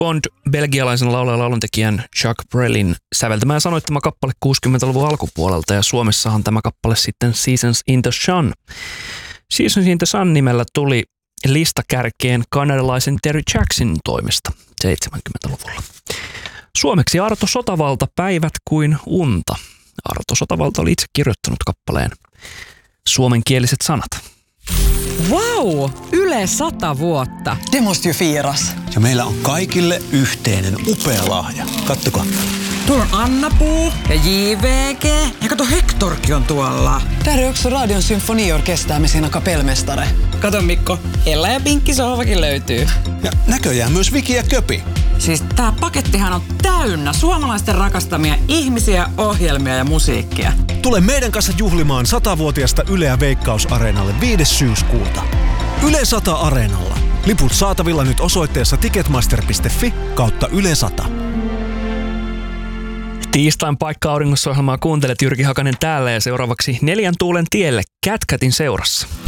Bond, belgialaisen laulajan lauluntekijän Jacques Brelin säveltämään ja sanoittama kappale 60-luvun alkupuolelta, ja Suomessahan tämä kappale sitten Seasons in the Sun. Seasons in the Sun nimellä tuli listakärkeen kanadalaisen Terry Jacksonin toimesta 70-luvulla. Suomeksi Arto Sotavalta, Päivät kuin unta. Arto Sotavalta oli itse kirjoittanut kappaleen suomenkieliset sanat. Wow! Yle 100 vuotta. Det måste ju firas. Ja meillä on kaikille yhteinen upea lahja. Kattokaa. Tuolla on Anna-Puu ja JVG. Ja kato, Hektorkin on tuolla. Där är också Radion symfoniorkester med sina kapellmästare. Kato Mikko, Ella ja Pinkki sohvakin löytyy. Ja näköjään myös Viki ja Köpi. Siis tää pakettihan on täynnä suomalaisten rakastamia ihmisiä, ohjelmia ja musiikkia. Tule meidän kanssa juhlimaan 100-vuotiasta Yleä Veikkaus-areenalle 5. syyskuuta. Yle 100 Areenalla. Liput saatavilla nyt osoitteessa ticketmaster.fi/Yle 100. Tiistain Paikka auringossa -ohjelmaa kuuntelet, Jyrki Hakanen täällä, ja seuraavaksi 4 tuulen tielle Cat Catin seurassa.